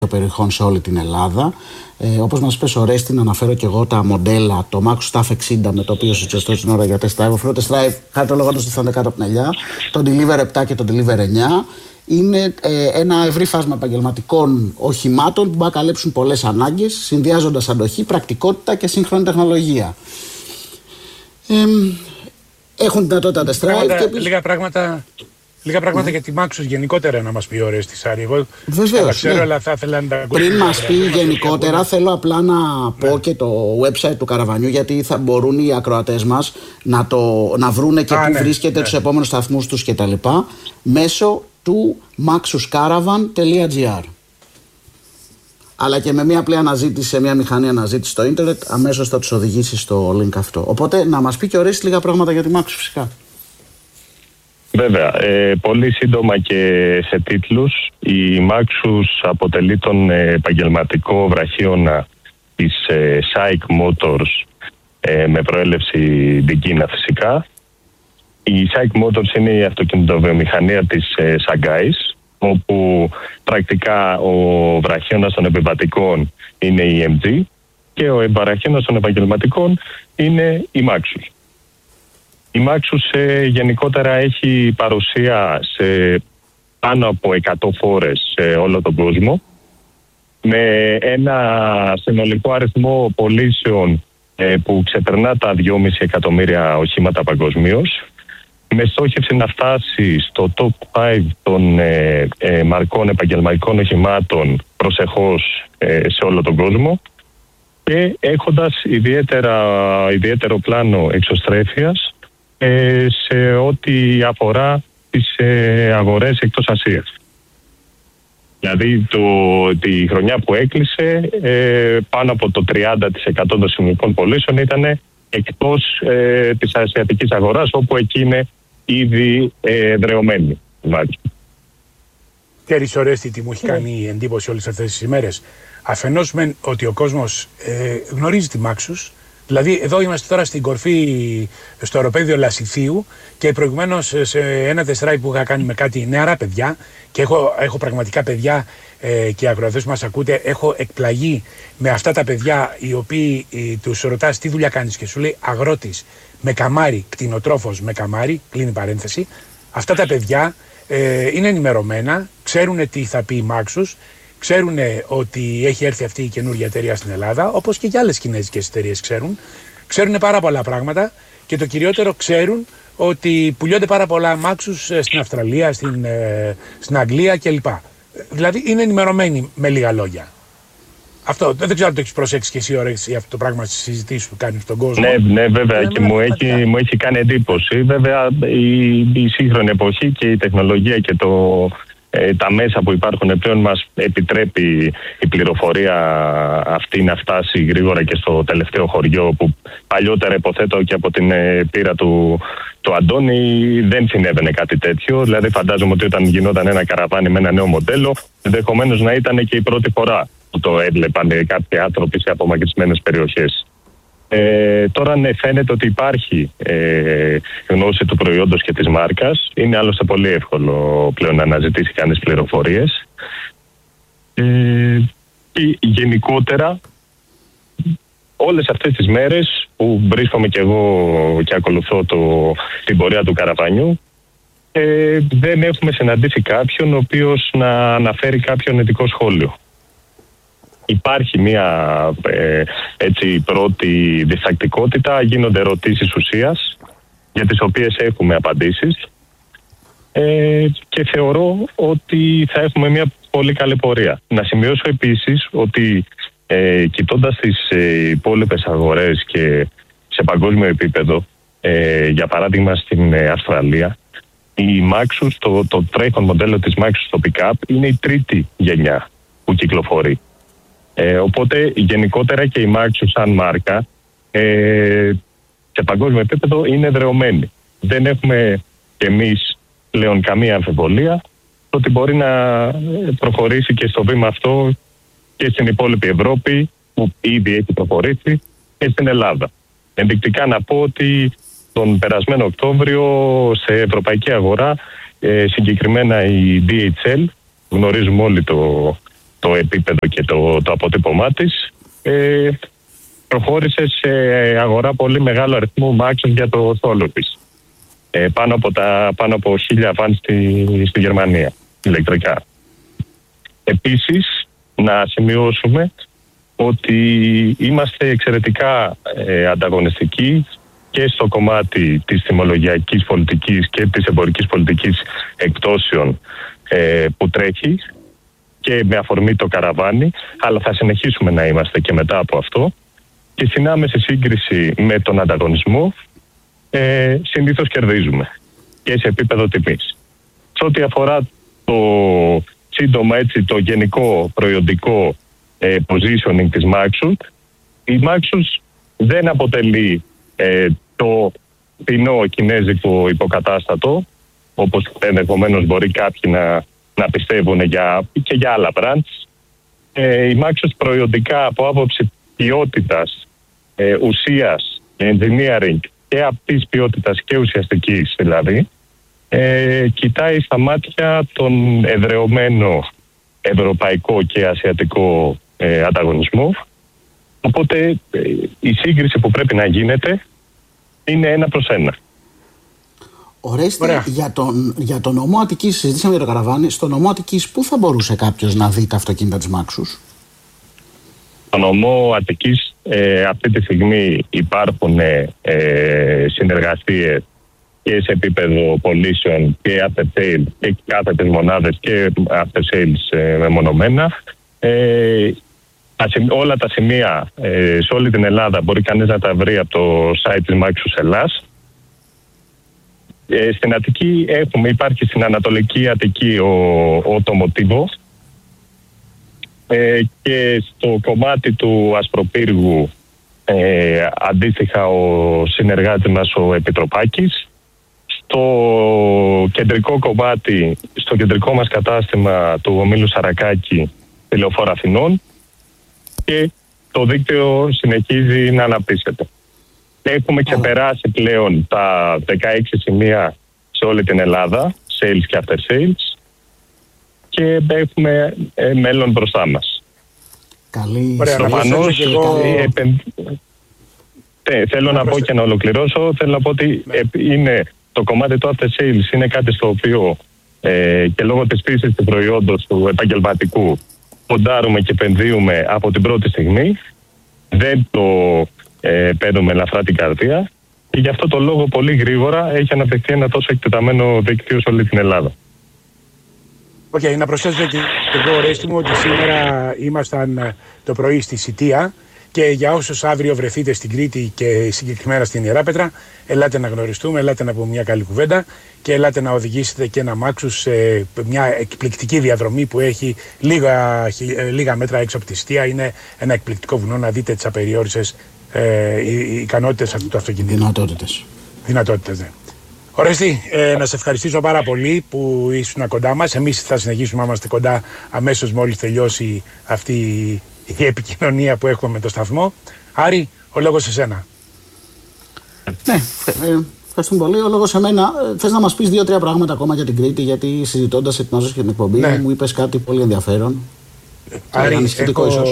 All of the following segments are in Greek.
περιοχών σε όλη την Ελλάδα. Όπως μας είπε ο Ρέστη, να αναφέρω και εγώ τα μοντέλα, το Maxus TAF 60 με το οποίο συντεστώ στην ώρα για test drive. Ο test drive, χάρη λόγω του στηθώνται κάτω από την ελιά, το Deliver 7 και το Deliver 9. Είναι ένα ευρύ φάσμα επαγγελματικών οχημάτων που μπορεί να καλύψουν πολλές ανάγκες, συνδυάζοντας αντοχή, πρακτικότητα και σύγχρονη τεχνολογία. Έχουν δυνατότητα test drive. Λίγα πράγματα για τη Maxus γενικότερα να μας πει ο Ρέστης Άρη. Εγώ ξέρω, αλλά θα ήθελα να τα ακούσω. Πριν μας πει γενικότερα, θέλω απλά να πω και το website του καραβανιού, γιατί θα μπορούν οι ακροατές μας να βρούνε και πού βρίσκεται τους επόμενους σταθμούς τους κτλ. Μέσω του maxuscaravan.gr. Αλλά και με μια απλή αναζήτηση σε μια μηχανή αναζήτηση στο ίντερνετ, αμέσως θα τους οδηγήσει στο link αυτό. Οπότε να μας πει και ο Ρέστης λίγα πράγματα για τη Maxus φυσικά. Βέβαια, πολύ σύντομα και σε τίτλους, η Maxus αποτελεί τον επαγγελματικό βραχίωνα της SAIC Motors με προέλευση την Κίνα φυσικά. Η SAIC Motors είναι η αυτοκινητοβιομηχανία της Σαγκάης, όπου πρακτικά ο βραχίωνας των επιβατικών είναι η MG και ο βραχίωνας των επαγγελματικών είναι η Maxus. Η Maxus γενικότερα έχει παρουσία σε πάνω από 100 χώρες σε όλο τον κόσμο, με ένα συνολικό αριθμό πωλήσεων που ξεπερνά τα 2,5 εκατομμύρια οχήματα παγκοσμίως, με στόχευση να φτάσει στο top 5 των μαρκών επαγγελματικών οχημάτων προσεχώς σε όλο τον κόσμο, και έχοντας ιδιαίτερο πλάνο εξωστρέφειας σε ό,τι αφορά τις αγορές εκτός Ασίας. Δηλαδή τη χρονιά που έκλεισε, πάνω από το 30% των συνολικών πωλήσεων ήταν εκτός της ασιατικής αγοράς, όπου εκεί είναι ήδη δρεωμένη. Ξέρεις, Ορέστη, τι μου έχει κάνει εντύπωση όλες αυτές τις ημέρες. Αφενός μεν ότι ο κόσμος γνωρίζει τη Maxus. Δηλαδή, εδώ είμαστε τώρα στην κορφή, στο αεροπέδιο Λασιθίου, και προηγουμένως σε ένα test drive που είχα κάνει με κάτι νεαρά παιδιά, και έχω πραγματικά παιδιά και ακροατές που μας ακούτε, έχω εκπλαγεί με αυτά τα παιδιά οι οποίοι τους ρωτάς τι δουλειά κάνεις και σου λέει αγρότης με καμάρι, κτηνοτρόφος με καμάρι, κλείνει παρένθεση. Αυτά τα παιδιά είναι ενημερωμένα, ξέρουν τι θα πει η Maxus, ξέρουν ότι έχει έρθει αυτή η καινούργια εταιρεία στην Ελλάδα, όπως και για άλλες κινέζικες εταιρείες ξέρουν πάρα πολλά πράγματα, και το κυριότερο, ξέρουν ότι πουλιώνται πάρα πολλά Maxus στην Αυστραλία, στην Αγγλία κλπ. Δηλαδή είναι ενημερωμένοι, με λίγα λόγια. Αυτό δεν ξέρω αν το έχεις προσέξει και εσύ, για αυτό το πράγμα στις συζητήσεις που κάνεις στον κόσμο. Ναι, βέβαια, και μου έχει κάνει εντύπωση. Βέβαια, η σύγχρονη εποχή και η τεχνολογία και τα μέσα που υπάρχουν πλέον μας επιτρέπει η πληροφορία αυτή να φτάσει γρήγορα και στο τελευταίο χωριό, που παλιότερα, υποθέτω και από την πείρα του Αντώνη, δεν συνέβαινε κάτι τέτοιο. Δηλαδή φαντάζομαι ότι όταν γινόταν ένα καραβάνι με ένα νέο μοντέλο, ενδεχομένως να ήταν και η πρώτη φορά που το έβλεπαν κάποιοι άνθρωποι σε απομακρυσμένες περιοχές. Τώρα φαίνεται ότι υπάρχει γνώση του προϊόντος και της μάρκας. Είναι άλλωστε πολύ εύκολο πλέον να αναζητήσει κανείς πληροφορίες. Και γενικότερα όλες αυτές τις μέρες που βρίσκομαι και εγώ και ακολουθώ την πορεία του καραβανιού, δεν έχουμε συναντήσει κάποιον ο οποίος να αναφέρει κάποιο αρνητικό σχόλιο. Υπάρχει μια πρώτη διστακτικότητα, γίνονται ερωτήσεις ουσίας για τις οποίες έχουμε απαντήσεις, και θεωρώ ότι θα έχουμε μια πολύ καλή πορεία. Να σημειώσω επίσης ότι κοιτώντας τις υπόλοιπες αγορές και σε παγκόσμιο επίπεδο, για παράδειγμα στην Αυστραλία, η Maxus, το τρέχον μοντέλο της Maxus στο pick-up είναι η τρίτη γενιά που κυκλοφορεί. Οπότε γενικότερα και η Maxus σαν μάρκα σε παγκόσμιο επίπεδο είναι δρεωμένη. Δεν έχουμε κι εμείς πλέον καμία αμφιβολία ότι μπορεί να προχωρήσει και στο βήμα αυτό και στην υπόλοιπη Ευρώπη, που ήδη έχει προχωρήσει, και στην Ελλάδα. Ενδεικτικά να πω ότι τον περασμένο Οκτώβριο σε ευρωπαϊκή αγορά, συγκεκριμένα η DHL, γνωρίζουμε όλοι το επίπεδο και το αποτύπωμά της, προχώρησε σε αγορά πολύ μεγάλο αριθμό Maxus για το στόλο της. Πάνω από 1.000 βαν στη Γερμανία, ηλεκτρικά. Επίσης, να σημειώσουμε ότι είμαστε εξαιρετικά ανταγωνιστικοί και στο κομμάτι της τιμολογιακής πολιτικής και της εμπορικής πολιτικής εκπτώσεων που τρέχει και με αφορμή το καραβάνι, αλλά θα συνεχίσουμε να είμαστε και μετά από αυτό, και στην άμεση σύγκριση με τον ανταγωνισμό συνήθως κερδίζουμε και σε επίπεδο τιμής. Σε ό,τι αφορά το σύντομα το γενικό προϊοντικό positioning της Maxus, η Maxus δεν αποτελεί το φθηνό κινέζικο υποκατάστατο, όπως ενδεχομένως μπορεί κάποιοι να πιστεύουν και για άλλα brands. Η Maxus προϊοντικά από άποψη ποιότητας, ουσίας, engineering και αυτής ποιότητας και ουσιαστικής δηλαδή, κοιτάει στα μάτια τον εδρεωμένο ευρωπαϊκό και ασιατικό ανταγωνισμό. Οπότε η σύγκριση που πρέπει να γίνεται είναι 1-1. Ωραία. Για τον νομό Αττικής, συζητήσαμε για το καραβάνι. Στο νομό Αττικής, πού θα μπορούσε κάποιος να δει τα αυτοκίνητα της Maxus? Στο νομό Αττικής αυτή τη στιγμή υπάρχουν συνεργασίες και σε επίπεδο πωλήσεων και after sales και κάθετες μονάδες και after sales μεμονωμένα. Όλα τα σημεία σε όλη την Ελλάδα μπορεί κανείς να τα βρει από το site της Maxus Ελλάς. Στην Αττική υπάρχει στην Ανατολική Αττική ο Τομοτίβο, και στο κομμάτι του Ασπροπύργου αντίστοιχα ο συνεργάτης μας ο Επιτροπάκης. Στο κεντρικό κομμάτι, στο κεντρικό μας κατάστημα του ομίλου Σαρακάκη, στη Λεωφόρο Αθηνών, και το δίκτυο συνεχίζει να αναπτύσσεται. Έχουμε ξεπεράσει πλέον τα 16 σημεία σε όλη την Ελλάδα, sales και after sales, και έχουμε μέλλον μπροστά μας. Καλή. Προφανώς, θέλω να πω και να ολοκληρώσω, θέλω να πω ότι είναι το κομμάτι του after sales είναι κάτι στο οποίο και λόγω της φύσης του προϊόντος του επαγγελματικού ποντάρουμε και επενδύουμε από την πρώτη στιγμή. Δεν το παίρνουμε ελαφρά την καρδία, και γι' αυτό το λόγο πολύ γρήγορα έχει αναπτυχθεί ένα τόσο εκτεταμένο δίκτυο σε όλη την Ελλάδα. Να προσθέσω και εγώ, Ορέστη μου, ότι σήμερα ήμασταν το πρωί στη Σιτία, και για όσους αύριο βρεθείτε στην Κρήτη και συγκεκριμένα στην Ιεράπετρα, ελάτε να γνωριστούμε, ελάτε να πούμε μια καλή κουβέντα και ελάτε να οδηγήσετε και ένα Maxus σε μια εκπληκτική διαδρομή που έχει λίγα μέτρα έξω από τη Σιτία. Είναι ένα εκπληκτικό βουνό, να δείτε τις απεριόριστες ικανότητες αυτού του αυτοκινήτου. Δυνατότητες, ναι. Ορέστη, να σε ευχαριστήσω πάρα πολύ που ήσουν κοντά μας. Εμείς θα συνεχίσουμε να είμαστε κοντά αμέσως μόλις τελειώσει αυτή η επικοινωνία που έχουμε με το σταθμό. Άρη, ο λόγος σε σένα. Ναι, ευχαριστούμε πολύ. Ο λόγος σε μένα. Θες να μας πεις 2-3 πράγματα ακόμα για την Κρήτη, γιατί συζητώντας ετοιμάζοντας και την εκπομπή μου είπες κάτι πολύ ενδιαφέρον. Άρη, ανησυχητικό ίσως.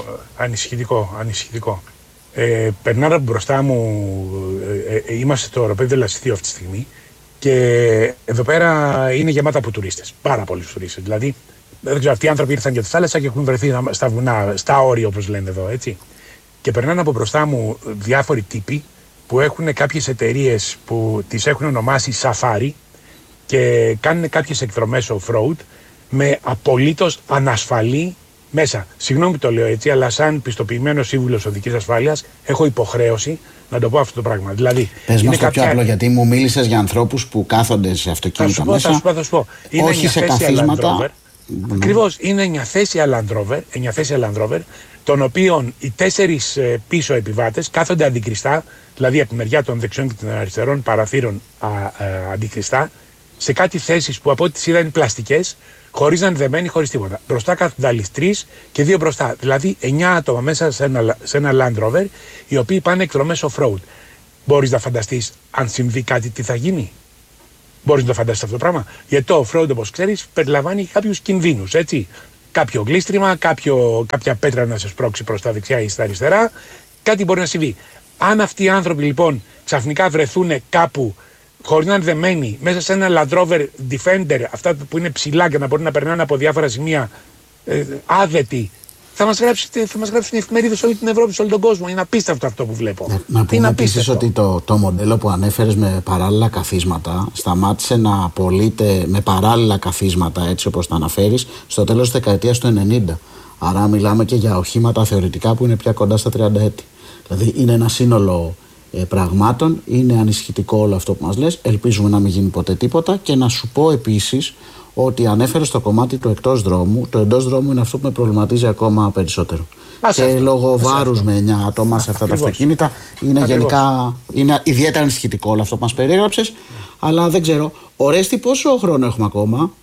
Ανησυχητικό. Περνάω μπροστά μου, είμαστε στο αεροπέδιο Λασιθίου αυτή τη στιγμή, και εδώ πέρα είναι γεμάτα από τουρίστες. Πάρα πολλοί τουρίστες. Δηλαδή, δεν ξέρω, αυτοί οι άνθρωποι ήρθαν για τη θάλασσα και έχουν βρεθεί στα βουνά, στα όρια όπως λένε εδώ, έτσι. Και περνάνε από μπροστά μου διάφοροι τύποι που έχουν κάποιες εταιρείες που τις έχουν ονομάσει Safari και κάνουν κάποιες εκδρομές off-road με απολύτως ανασφαλή μέσα. Συγγνώμη που το λέω έτσι, αλλά σαν πιστοποιημένος σύμβουλος οδικής ασφάλειας έχω υποχρέωση να το πω αυτό το πράγμα. Δηλαδή, πες μας το πιο απλό, γιατί μου μίλησες για ανθρώπους που κάθονται σε αυτοκίνητα μέσα. Θα σου πω. Είναι όχι σε καθίσματα. Ακριβώς, είναι 9 θέση Land Rover, των οποίων οι 4 πίσω επιβάτες κάθονται αντικριστά, δηλαδή από τη μεριά των δεξιών και των αριστερών παραθύρων αντικριστά, σε κάτι θέσεις που από ό,τι τις είδα είναι πλαστικές, χωρίς να είναι δεμένοι, χωρίς τίποτα. Μπροστά κάθονται άλλοι 3 και 2 μπροστά. Δηλαδή 9 άτομα μέσα σε ένα Land Rover, οι οποίοι πάνε εκδρομές off-road. Μπορείς να φανταστείς αν συμβεί κάτι τι θα γίνει? Μπορείς να το φανταστείς αυτό το πράγμα? Γιατί το off-road, όπως ξέρεις, περιλαμβάνει κάποιους κινδύνους, έτσι. κάποιο γλίστριμα, κάποια πέτρα να σε σπρώξει προς τα δεξιά ή στα αριστερά. Κάτι μπορεί να συμβεί. Αν αυτοί οι άνθρωποι λοιπόν ξαφνικά βρεθούν κάπου χωρίς να είναι δεμένοι μέσα σε ένα Land Rover Defender, αυτά που είναι ψηλά και να μπορεί να περνάνε από διάφορα σημεία, άδετοι, θα μας γράψουν οι εφημερίδες σε όλη την Ευρώπη, σε όλο τον κόσμο. Είναι απίστευτο αυτό που βλέπω. Να πούμε επίσης ότι το μοντέλο που ανέφερες με παράλληλα καθίσματα σταμάτησε να απολύεται με παράλληλα καθίσματα, έτσι όπως τα αναφέρεις, στο τέλος της δεκαετίας του 90. Άρα μιλάμε και για οχήματα θεωρητικά που είναι πια κοντά στα 30 έτη. Δηλαδή είναι ένα σύνολο πραγμάτων. Είναι ανησυχητικό όλο αυτό που μας λες. Ελπίζουμε να μην γίνει ποτέ τίποτα. Και να σου πω επίσης ότι ανέφερε στο κομμάτι του εκτός δρόμου. Το εντός δρόμου είναι αυτό που με προβληματίζει ακόμα περισσότερο. Και λόγω βάρους με 9 άτομα σε αυτά τα αυτοκίνητα είναι γενικά είναι ιδιαίτερα ανησυχητικό όλο αυτό που μας περιέγραψες. Αλλά δεν ξέρω. Ορέστη, πόσο χρόνο έχουμε ακόμα?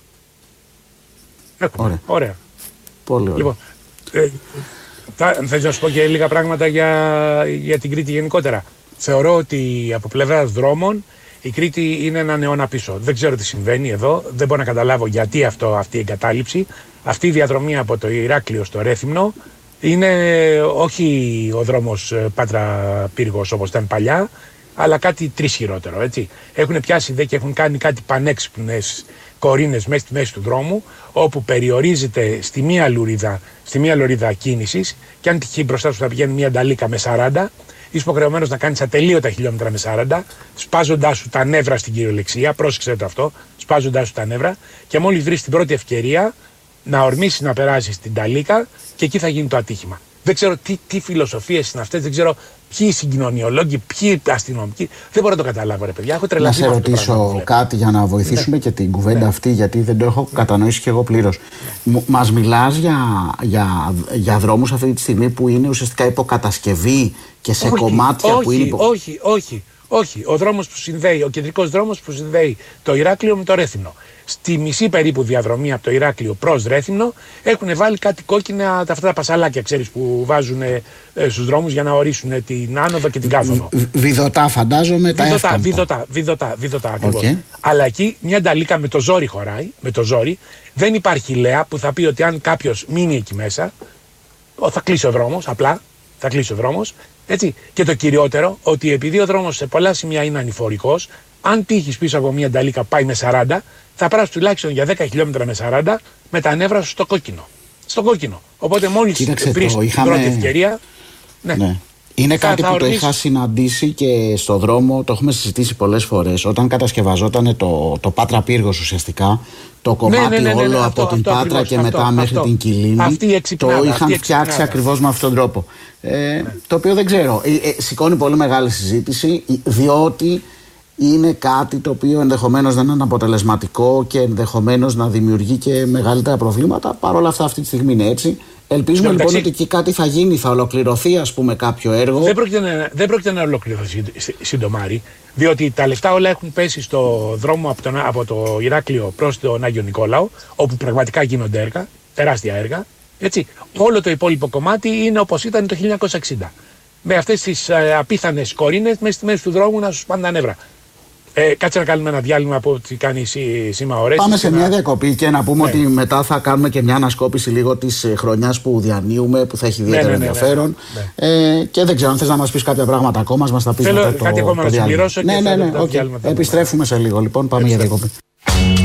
Έχουμε. Ωραία. Πολύ ωραία. Λοιπόν, θέλω να σου πω και λίγα πράγματα για την Κρήτη γενικότερα. Θεωρώ ότι από πλευράς δρόμων η Κρήτη είναι έναν αιώνα πίσω. Δεν ξέρω τι συμβαίνει εδώ, δεν μπορώ να καταλάβω γιατί αυτή η εγκατάλειψη. Αυτή η διαδρομή από το Ηράκλειο στο Ρέθυμνο είναι όχι ο δρόμος Πάτρα-Πύργος όπως ήταν παλιά, αλλά κάτι τρισχυρότερο, έτσι. Έχουν πιάσει και έχουν κάνει κάτι πανέξυπνες κορίνες μέσα στη μέση του δρόμου, όπου περιορίζεται στη μία λωρίδα κίνησης, και αν τυχεί μπροστά σου θα πηγαίνει μια νταλίκα με 40, είσαι υποχρεωμένος να κάνεις ατελείωτα χιλιόμετρα με 40, σπάζοντάς σου τα νεύρα στην κυριολεξία, πρόσεξε το αυτό, σπάζοντάς σου τα νεύρα, και μόλις βρεις την πρώτη ευκαιρία να ορμήσεις να περάσεις την νταλίκα, και εκεί θα γίνει το ατύχημα. Δεν ξέρω τι φιλοσοφίες είναι αυτές, δεν ξέρω ποιοι συγκοινωνιολόγοι, ποιοι αστυνομικοί. Δεν μπορώ να το καταλάβω, ρε παιδιά. Έχω τρελαθεί. Να σε ρωτήσω κάτι για να βοηθήσουμε και την κουβέντα αυτή, γιατί δεν το έχω κατανοήσει και εγώ πλήρως. Μας μιλάς για δρόμους αυτή τη στιγμή που είναι ουσιαστικά υποκατασκευή και σε κομμάτια που είναι. Όχι. Ο δρόμος που συνδέει, ο κεντρικός δρόμος που συνδέει το Ηράκλειο με το Ρέθυμνο. Στη μισή περίπου διαδρομή από το Ηράκλειο προς Ρέθυμνο έχουν βάλει κάτι κόκκινα, αυτά τα πασαλάκια, ξέρεις, που βάζουν στους δρόμους για να ορίσουν την άνοδο και την κάθοδο. Βιδωτά, φαντάζομαι. Βιδωτά ακριβώς. Okay. Αλλά εκεί μια νταλίκα με το ζόρι χωράει, με το ζόρι. Δεν υπάρχει λέα που θα πει ότι αν κάποιος μείνει εκεί μέσα, θα κλείσει ο δρόμος, απλά θα κλείσει ο δρόμος. Έτσι. Και το κυριότερο, ότι επειδή ο δρόμος σε πολλά σημεία είναι ανηφορικός, αν τύχεις πίσω από μια νταλίκα πάει με 40, θα περάσεις τουλάχιστον για 10 χιλιόμετρα με 40 με τα νεύρα σου στο κόκκινο. Οπότε μόλις βρεις την πρώτη ευκαιρία. Ναι. Είναι κάτι που το είχα συναντήσει και στο δρόμο, το έχουμε συζητήσει πολλές φορές. Όταν κατασκευαζόταν το Πάτρα Πύργος ουσιαστικά, το κομμάτι όλο από την Πάτρα και μετά μέχρι την Κιλίνη, το είχαν φτιάξει ακριβώς με αυτόν τον τρόπο. Το οποίο δεν ξέρω. Σηκώνει πολύ μεγάλη συζήτηση, διότι είναι κάτι το οποίο ενδεχομένως δεν είναι αποτελεσματικό και ενδεχομένως να δημιουργεί και μεγαλύτερα προβλήματα. Παρ' όλα αυτά, αυτή τη στιγμή είναι έτσι. Ελπίζουμε λοιπόν ότι εκεί κάτι θα γίνει, θα ολοκληρωθεί, ας πούμε, κάποιο έργο. Δεν πρόκειται να ολοκληρωθεί συντομάρι, διότι τα λεφτά όλα έχουν πέσει στο δρόμο από το Ηράκλειο προς τον Άγιο Νικόλαο, όπου πραγματικά γίνονται έργα, τεράστια έργα. Έτσι. Όλο το υπόλοιπο κομμάτι είναι όπως ήταν το 1960. Με αυτές τις απίθανες κορίνες μέσα στη μέση του δρόμου να σου πάνε τα νεύρα. Κάτσε να κάνουμε ένα διάλειμμα από ό,τι κάνει σήμα Ορέστης. Πάμε σε μια διακοπή και να πούμε ότι μετά θα κάνουμε και μια ανασκόπηση λίγο της χρονιάς που διανύουμε, που θα έχει ιδιαίτερο ενδιαφέρον. Και δεν ξέρω αν θες να μας πεις κάποια πράγματα ακόμα, μας τα πεις μετά το διάλειμμα. Θέλω κάτι ακόμα να συμπληρώσω. Ναι. Επιστρέφουμε σε λίγο λοιπόν, πάμε για διακοπή.